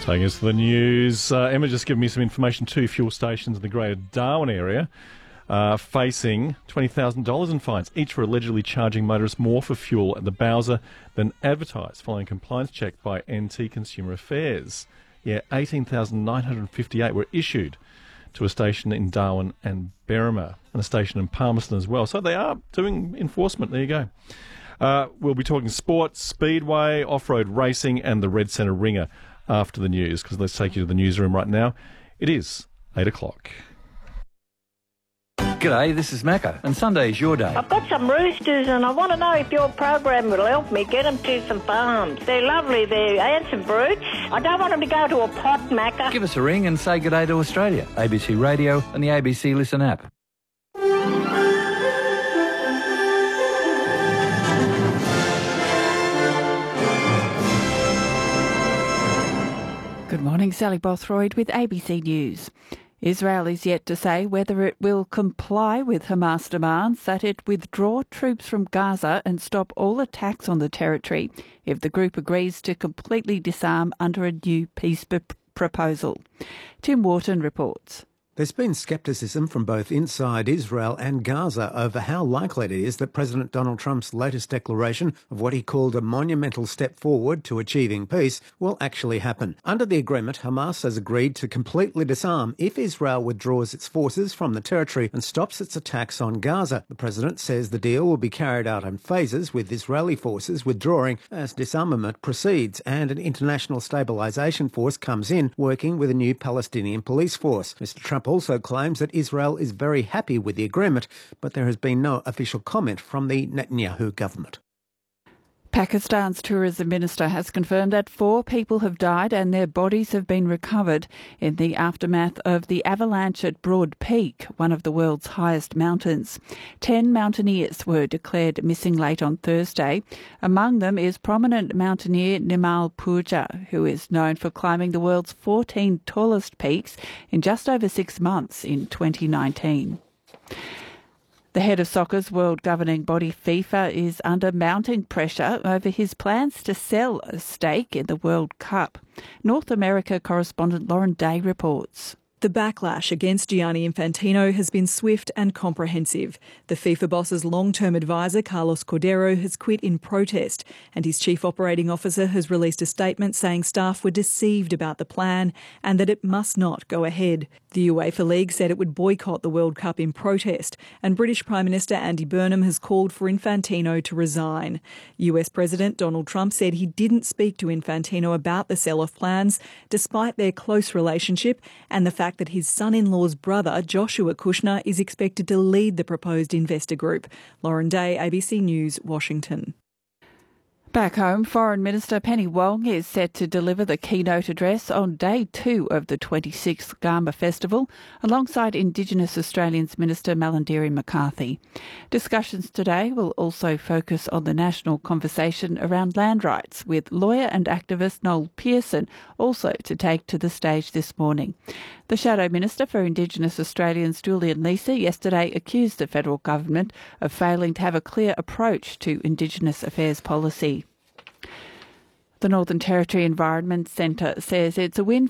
Taking us to the news, Emma just gave me some information. 2 fuel stations in the Greater Darwin area facing $20,000 in fines, each for allegedly charging motorists more for fuel at the Bowser than advertised, following a compliance check by NT Consumer Affairs. Yeah, 18,958 were issued to a station in Darwin and Berrima, and a station in Palmerston as well. So they are doing enforcement. There you go. We'll be talking sports, speedway, off-road racing and the Red Centre Ringer after the news, because let's take you to the newsroom right now. It is 8 o'clock. G'day, this is Macca, and Sunday's your day. I've got some roosters and I want to know if your program will help me get them to some farms. They're lovely, they're handsome brutes. I don't want them to go to a pot, Macca. Give us a ring and say g'day to Australia, ABC Radio and the ABC Listen app. Good morning, Sally Bothroyd with ABC News. Israel is yet to say whether it will comply with Hamas demands that it withdraw troops from Gaza and stop all attacks on the territory if the group agrees to completely disarm under a new peace proposal. Tim Wharton reports. There's been scepticism from both inside Israel and Gaza over how likely it is that President Donald Trump's latest declaration of what he called a monumental step forward to achieving peace will actually happen. Under the agreement, Hamas has agreed to completely disarm if Israel withdraws its forces from the territory and stops its attacks on Gaza. The president says the deal will be carried out in phases, with Israeli forces withdrawing as disarmament proceeds and an international stabilisation force comes in, working with a new Palestinian police force. Mr. Trump also claims that Israel is very happy with the agreement, but there has been no official comment from the Netanyahu government. Pakistan's tourism minister has confirmed that 4 people have died and their bodies have been recovered in the aftermath of the avalanche at Broad Peak, one of the world's highest mountains. 10 mountaineers were declared missing late on Thursday. Among them is prominent mountaineer Nimal Purja, who is known for climbing the world's 14 tallest peaks in just over 6 months in 2019. The head of soccer's world governing body FIFA is under mounting pressure over his plans to sell a stake in the World Cup. North America correspondent Lauren Day reports. The backlash against Gianni Infantino has been swift and comprehensive. The FIFA boss's long-term advisor, Carlos Cordero, has quit in protest, and his chief operating officer has released a statement saying staff were deceived about the plan and that it must not go ahead. The UEFA League said it would boycott the World Cup in protest, and British Prime Minister Andy Burnham has called for Infantino to resign. US President Donald Trump said he didn't speak to Infantino about the sell-off plans, despite their close relationship and the fact that his son-in-law's brother, Joshua Kushner, is expected to lead the proposed investor group. Lauren Day, ABC News, Washington. Back home, Foreign Minister Penny Wong is set to deliver the keynote address on day 2 of the 26th Garma Festival, alongside Indigenous Australians Minister Malarndirri McCarthy. Discussions today will also focus on the national conversation around land rights, with lawyer and activist Noel Pearson also to take to the stage this morning. The Shadow Minister for Indigenous Australians, Julian Leeser, yesterday accused the federal government of failing to have a clear approach to Indigenous affairs policy. The Northern Territory Environment Centre says it's a win